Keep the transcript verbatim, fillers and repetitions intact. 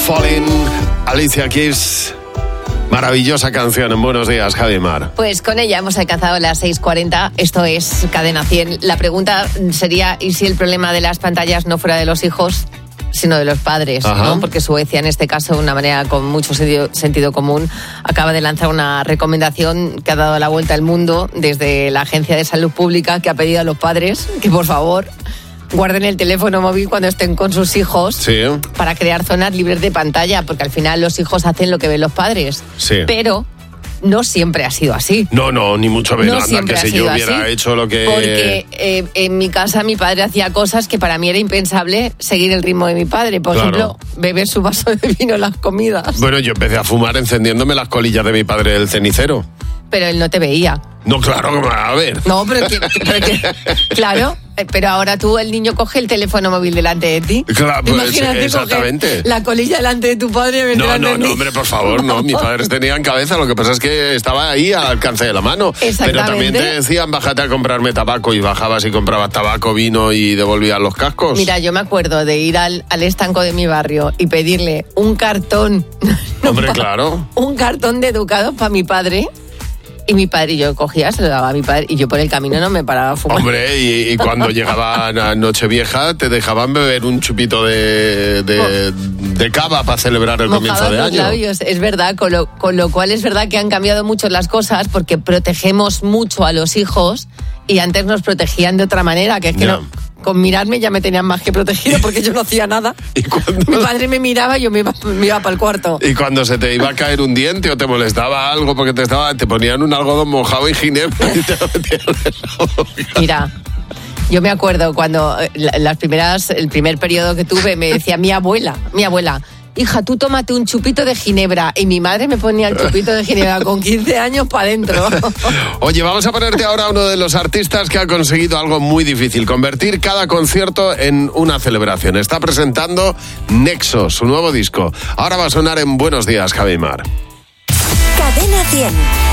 Falling, Alicia Keys. Maravillosa canción en Buenos Días, Javi Mar. Pues con ella hemos alcanzado las seis cuarenta. Esto es Cadena cien. La pregunta sería, ¿y si el problema de las pantallas no fuera de los hijos, sino de los padres? ¿No? Porque Suecia, en este caso, de una manera con mucho sentido, sentido común, acaba de lanzar una recomendación que ha dado la vuelta al mundo desde la Agencia de Salud Pública, que ha pedido a los padres que, por favor, guarden el teléfono móvil cuando estén con sus hijos, sí, para crear zonas libres de pantalla, porque al final los hijos hacen lo que ven los padres. Sí. Pero no siempre ha sido así. No, no, ni mucho menos. No Anda, siempre que ha si sido yo hubiera así, hecho lo que... Porque eh, en mi casa mi padre hacía cosas que para mí era impensable seguir el ritmo de mi padre. Por Claro. ejemplo, beber su vaso de vino en las comidas. Bueno, yo empecé a fumar encendiéndome las colillas de mi padre del cenicero. Pero él no te veía. No, claro, a ver. No, pero que, pero que claro, pero ahora tú, el niño coge el teléfono móvil delante de ti. Claro, pues, Imagínate exactamente. coger la colilla delante de tu padre. No, no, no, mí. hombre, por favor, no. Mis padres tenían cabeza, lo que pasa es que estaba ahí al alcance de la mano. Exactamente. Pero también te decían, bájate a comprarme tabaco, y bajabas y comprabas tabaco, vino y devolvías los cascos. Mira, yo me acuerdo de ir al, al estanco de mi barrio y pedirle un cartón. Hombre, claro. Un cartón de educados para mi padre. Y mi padre, y yo cogía, se lo daba a mi padre, y yo por el camino no me paraba a fumar. Hombre, y, y cuando llegaba a Nochevieja te dejaban beber un chupito de, de, de cava para celebrar el Mojaban comienzo de los año. labios, es verdad, con lo, con lo cual es verdad que han cambiado mucho las cosas, porque protegemos mucho a los hijos y antes nos protegían de otra manera, que es que Ya. no, con mirarme ya me tenían más que protegido porque yo no hacía nada. ¿Y cuando... Mi padre me miraba y yo me iba, me iba para el cuarto. Y cuando se te iba a caer un diente o te molestaba algo porque te estaba, te ponían un algodón mojado y ginebra y te lo metían en la boca. Mira, yo me acuerdo cuando eh, la- las primeras, el primer periodo que tuve, me decía mi abuela, mi abuela, hija, tú tómate un chupito de ginebra. Y mi madre me ponía el chupito de ginebra con quince años para adentro. Oye, vamos a ponerte ahora a uno de los artistas que ha conseguido algo muy difícil, convertir cada concierto en una celebración. Está presentando Nexo, su nuevo disco. Ahora va a sonar en Buenos Días, Javi Mar. Cadena cien.